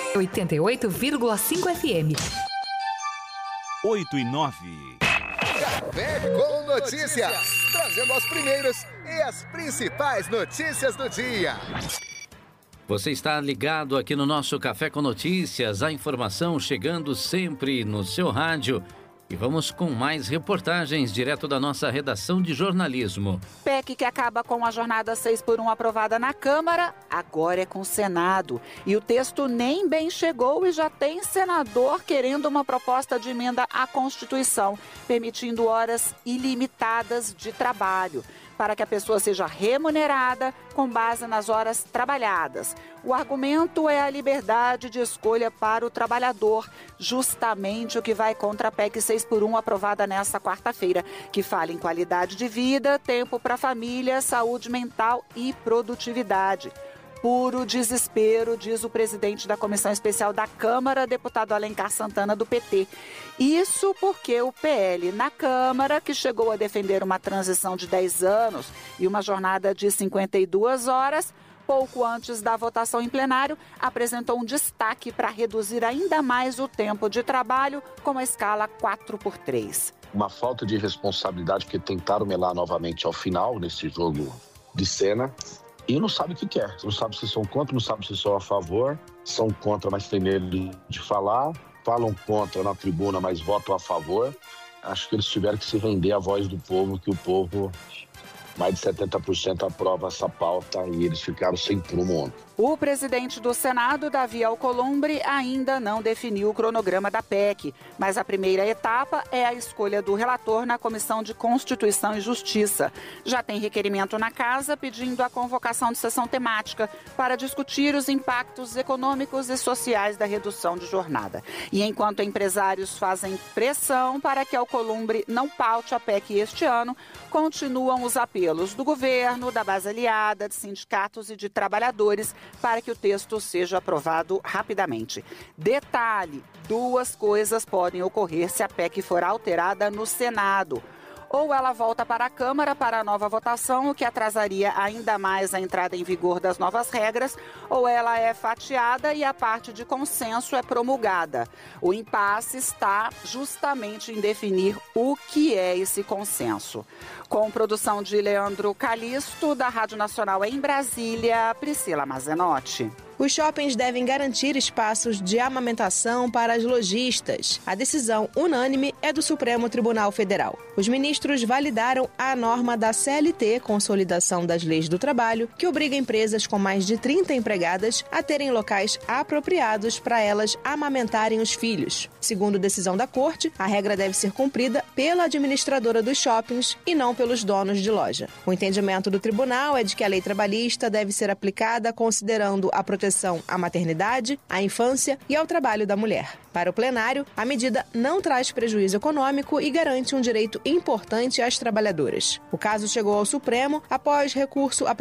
88,5 FM. 8:09. Café com Notícias, trazendo as primeiras e as principais notícias do dia. Você está ligado aqui no nosso Café com Notícias, a informação chegando sempre no seu rádio. E vamos com mais reportagens direto da nossa redação de jornalismo. PEC que acaba com a jornada 6x1 aprovada na Câmara, agora é com o Senado. E o texto nem bem chegou e já tem senador querendo uma proposta de emenda à Constituição, permitindo horas ilimitadas de trabalho, para que a pessoa seja remunerada com base nas horas trabalhadas. O argumento é a liberdade de escolha para o trabalhador, justamente o que vai contra a PEC 6x1 aprovada nesta quarta-feira, que fala em qualidade de vida, tempo para a família, saúde mental e produtividade. Puro desespero, diz o presidente da Comissão Especial da Câmara, deputado Alencar Santana, do PT. Isso porque o PL na Câmara, que chegou a defender uma transição de 10 anos e uma jornada de 52 horas, pouco antes da votação em plenário, apresentou um destaque para reduzir ainda mais o tempo de trabalho com a escala 4x3. Uma falta de responsabilidade, porque tentaram melar novamente ao final, nesse jogo de cena, e não sabe o que quer. Não sabe se são contra, não sabe se são a favor. São contra, mas tem medo de falar. Falam contra na tribuna, mas votam a favor. Acho que eles tiveram que se render à voz do povo, que o povo, mais de 70% aprova essa pauta e eles ficaram sem prumo ontem. O presidente do Senado, Davi Alcolumbre, ainda não definiu o cronograma da PEC, mas a primeira etapa é a escolha do relator na Comissão de Constituição e Justiça. Já tem requerimento na Casa pedindo a convocação de sessão temática para discutir os impactos econômicos e sociais da redução de jornada. E enquanto empresários fazem pressão para que Alcolumbre não paute a PEC este ano, continuam os apelos do governo, da base aliada, de sindicatos e de trabalhadores para que o texto seja aprovado rapidamente. Detalhe, duas coisas podem ocorrer se a PEC for alterada no Senado. Ou ela volta para a Câmara para a nova votação, o que atrasaria ainda mais a entrada em vigor das novas regras, ou ela é fatiada e a parte de consenso é promulgada. O impasse está justamente em definir o que é esse consenso. Com produção de Leandro Calixto, da Rádio Nacional em Brasília, Priscila Mazenotti. Os shoppings devem garantir espaços de amamentação para as lojistas. A decisão unânime é do Supremo Tribunal Federal. Os ministros validaram a norma da CLT, Consolidação das Leis do Trabalho, que obriga empresas com mais de 30 empregadas a terem locais apropriados para elas amamentarem os filhos. Segundo decisão da Corte, a regra deve ser cumprida pela administradora dos shoppings e não pelos donos de loja. O entendimento do tribunal é de que a lei trabalhista deve ser aplicada considerando a proteção à maternidade, à infância e ao trabalho da mulher. Para o plenário, a medida não traz prejuízo econômico e garante um direito importante às trabalhadoras. O caso chegou ao Supremo após recurso